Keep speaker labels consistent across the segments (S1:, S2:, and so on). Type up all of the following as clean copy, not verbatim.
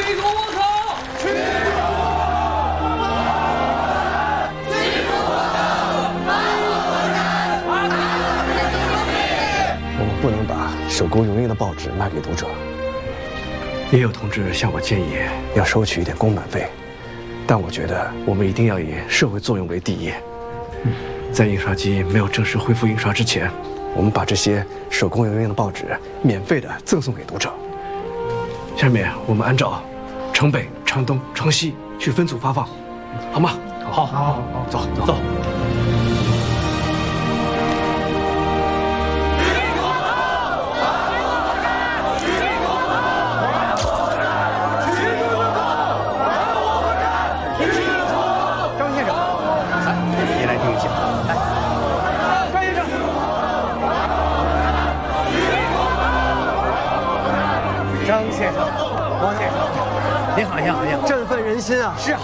S1: 攻我口，去
S2: 我们不能把手工油印的报纸卖给读者。也有同志向我建议要收取一点工版费，但我觉得我们一定要以社会作用为第一。在印刷机没有正式恢复印刷之前，我们把这些手工油印的报纸免费的赠送给读者。下面我们按照城北、城东、城西去分组发放，好吗？好，走。
S3: 张先生，王先生，您好，振奋人心啊！是啊。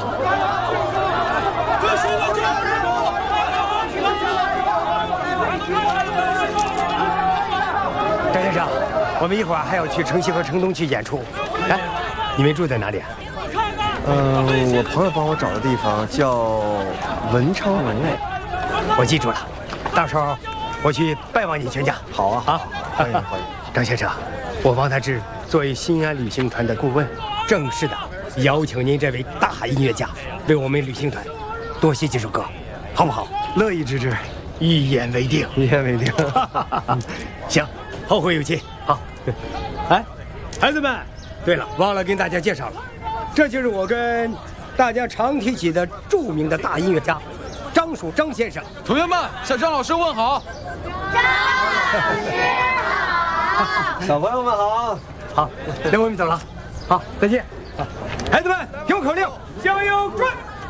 S3: 张先生，我们一会儿还要去城西和城东去演出。哎，你们住在哪里啊？
S4: 我朋友帮我找的地方叫文昌门内。
S3: 我记住了，到时候我去拜望你全家。
S4: 好啊，欢迎。
S3: 张先生，我王大志作为新安旅行团的顾问，正式的邀请您这位大音乐家为我们旅行团多写几首歌，好不好？
S4: 乐意支持，
S3: 一言为定。行，后会有期。好。哎，孩子们，对了，忘了跟大家介绍了，这就是我跟大家常提起的著名的大音乐家张曙张先生。
S1: 同学们，向张老师问好。
S5: 张老师好。
S4: 小朋友们好。
S3: 好，那我们走了。好，再见。孩子们，听我口令，向右转。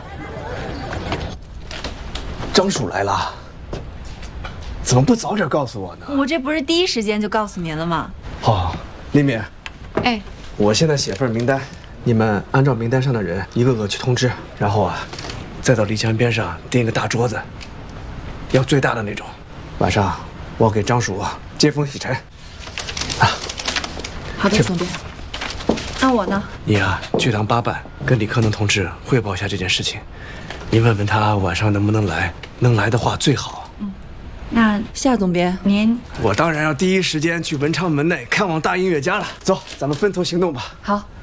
S2: 张曙来了，怎么不早点告诉我呢？
S6: 我这不是第一时间就告诉您了吗？
S2: 好，丽敏，
S6: 哎，
S2: 我现在写份名单，你们按照名单上的人一个个去通知，然后再到丽江边上订一个大桌子，要最大的那种。晚上我给张曙接风洗尘。
S6: 好的，兄弟。那我呢？
S2: 你去趟八办，跟李克能同志汇报一下这件事情。你问问他晚上能不能来，能来的话最好。
S6: 那夏总编，您？
S2: 我当然要第一时间去文昌门内看望大音乐家了。走，咱们分头行动吧。
S6: 好。